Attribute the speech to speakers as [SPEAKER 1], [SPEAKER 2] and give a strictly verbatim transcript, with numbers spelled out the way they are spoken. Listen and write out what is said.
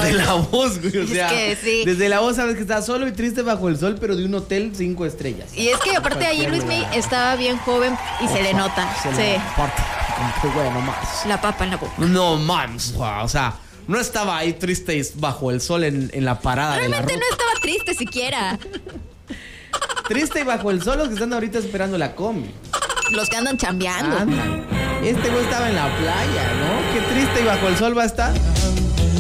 [SPEAKER 1] Desde la voz, güey. O sea,
[SPEAKER 2] es que sí.
[SPEAKER 1] Desde la voz sabes que está solo y triste bajo el sol, pero de un hotel cinco estrellas.
[SPEAKER 2] Y es que aparte ahí Luis May estaba bien joven y se le nota.
[SPEAKER 1] Se
[SPEAKER 2] Sí.
[SPEAKER 1] le aparte, qué güey, no más.
[SPEAKER 2] La papa en la boca.
[SPEAKER 1] No mames, o sea, no estaba ahí triste y bajo el sol en, en la parada
[SPEAKER 2] Realmente
[SPEAKER 1] de la
[SPEAKER 2] no estaba triste siquiera.
[SPEAKER 1] Triste y bajo el sol los que están ahorita esperando la combi.
[SPEAKER 2] Los que andan chambeando.
[SPEAKER 1] Anda. Este güey estaba en la playa, ¿no? Qué triste y bajo el sol va a estar.